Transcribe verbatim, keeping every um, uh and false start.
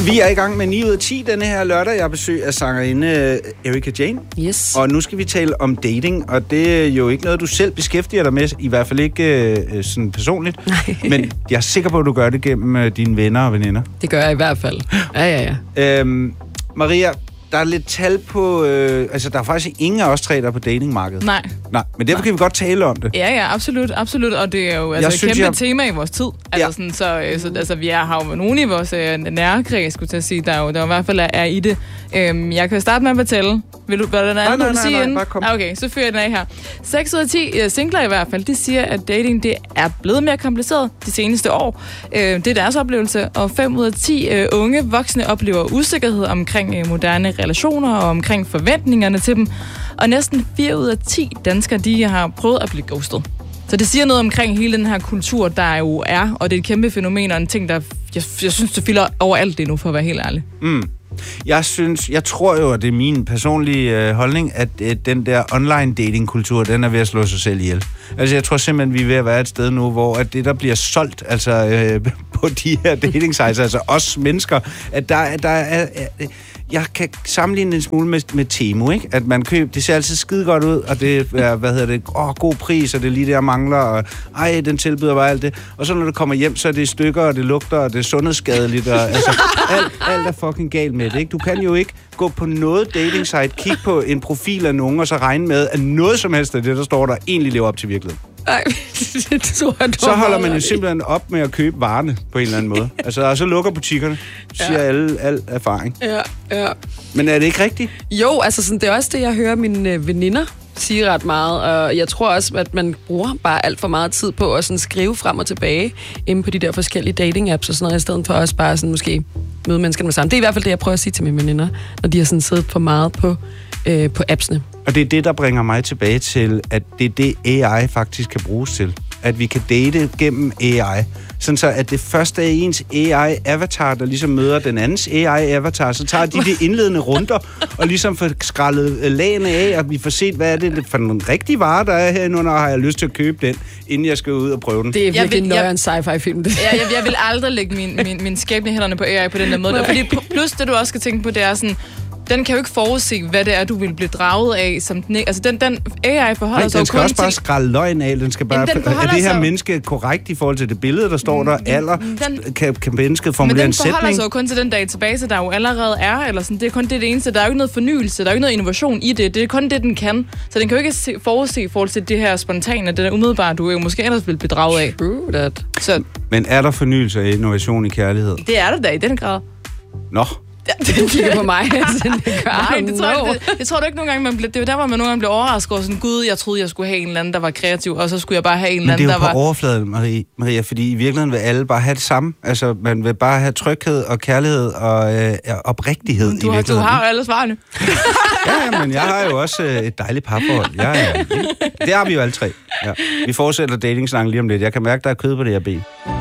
Vi er i gang med ni ud af ti denne her lørdag. Jeg har besøg af sangerinde Erika Jane. Yes. Og nu skal vi tale om dating, og det er jo ikke noget, du selv beskæftiger dig med, i hvert fald ikke øh, sådan personligt. Nej. Men jeg er sikker på, at du gør det gennem øh, dine venner og veninder. Det gør jeg i hvert fald. Ja, ja, ja. Øhm, Maria, der er lidt tal på... Øh, altså, der er faktisk ingen af os tre, der er på datingmarkedet. Nej. Nej, men derfor Nej. kan vi godt tale om det. Ja, ja, absolut, absolut. Og det er jo altså, et synes, kæmpe jeg... tema i vores tid. Altså, Ja. sådan, så, øh, så altså, vi er, har jo nogen i vores øh, nærkreds, skulle jeg til at sige, der jo, der jo i hvert fald er, er i det. Øhm, jeg kan starte med at fortælle. Vil du, hvad er der nej, andet, nej, du nej, sige nej, inden? bare kom. Ah, okay, så fyrer jeg den af her. seks ud af ti uh, singler i hvert fald, de siger, at dating det er blevet mere kompliceret de seneste år. Uh, det er deres oplevelse, og fem ud af ti uh, unge voksne oplever usikkerhed omkring uh, moderne relationer og omkring forventningerne til dem. Og næsten fire ud af ti danskere, de har prøvet at blive ghostet. Så det siger noget omkring hele den her kultur, der jo er, og det er et kæmpe fænomen, og en ting, der jeg, jeg synes, det fylder overalt det nu, for at være helt ærlig. Mm. Jeg synes, jeg tror jo, at det er min personlige øh, holdning, at øh, den der online datingkultur, den er ved at slå sig selv ihjel. Altså, jeg tror simpelthen, vi er ved at være et sted nu, hvor at det, der bliver solgt, altså øh, på de her dating sites, altså os mennesker, at der, der er... Øh, jeg kan sammenligne en smule med, med Temu, ikke? At man køber, det ser altid skide godt ud, og det er, hvad hedder det, åh, god pris, og det er lige det, jeg mangler, og ej, den tilbyder bare alt det. Og så når du kommer hjem, så er det i stykker, og det lugter, og det er sundhedsskadeligt, og altså, alt, alt er fucking galt med det, ikke? Du kan jo ikke gå på noget dating site, kigge på en profil af nogen, og så regne med, at noget som helst af det, der står der, egentlig lever op til virkeligheden. Ej, det tror jeg, så holder man jo simpelthen op med at købe varerne på en eller anden måde. Altså, og så lukker butikkerne, siger ja. alle, al erfaring. Ja, ja. Men er det ikke rigtigt? Jo, altså sådan, det er også det, jeg hører mine øh, veninder sige ret meget, og jeg tror også, at man bruger bare alt for meget tid på at sådan skrive frem og tilbage inde på de der forskellige dating-apps og sådan noget, i stedet for også bare sådan måske møde menneskerne med sammen. Det er i hvert fald det, jeg prøver at sige til mine veninder, når de har sådan siddet for meget på, øh, på appsene. Og det er det, der bringer mig tilbage til, at det er det, A I faktisk kan bruges til. At vi kan date gennem A I. Sådan så, at det første er ens A I-avatar, der ligesom møder den andens A I-avatar. Så tager de de indledende runder, og ligesom får skrællet lagene af, og vi får set, hvad er det for nogle rigtige varer, der er herinde, og har jeg lyst til at købe den, inden jeg skal ud og prøve den. Det er virkelig vil, nøjere en sci-fi-film. Det. Ja, jeg, jeg vil aldrig lægge min, min, min skæbne i hænderne på A I på den der måde. Fordi plus det, du også skal tænke på, det er sådan... Den kan jo ikke forudse, hvad det er, du vil blive draget af. Som den, altså, den, den A I forholder Nej, sig den skal kun også til... bare skrælle løgn af. Den skal bare... Den er det her sig... menneske korrekt i forhold til det billede, der står der? Alder? Den... Kan, kan mennesket formulere en sætning? Men den forholder sig jo kun til den database, der jo allerede er. Eller sådan. Det er kun det, det eneste. Der er jo ikke noget fornyelse. Der er jo ikke noget innovation i det. Det er kun det, den kan. Så den kan jo ikke se, forudse i forhold til det her spontane, det der umiddelbare, du jo måske ellers vil blive draget af. True that. Så... Men er der fornyelse og innovation i kærlighed? Det er der da i den grad. Nå. Den kigger på mig. Sådan, det Nej, det tror, jeg, det, det tror du ikke nogle gange, man bliver, det er jo der, hvor man nogle gange bliver overrasket over sådan, gud, jeg troede, jeg skulle have en eller anden, der var kreativ, og så skulle jeg bare have en eller anden, der var... Men det er jo på overfladen, Marie, Maria, fordi i virkeligheden vil alle bare have det samme. Altså, man vil bare have tryghed og kærlighed og øh, oprigtighed du i har, virkeligheden. Du har jo alle svarene. Ja, men jeg har jo også øh, et dejligt parforhold. Ja, ja. Det har vi jo alle tre. Ja. Vi fortsætter datingsnakken lige om lidt. Jeg kan mærke, der er kød på det her ben.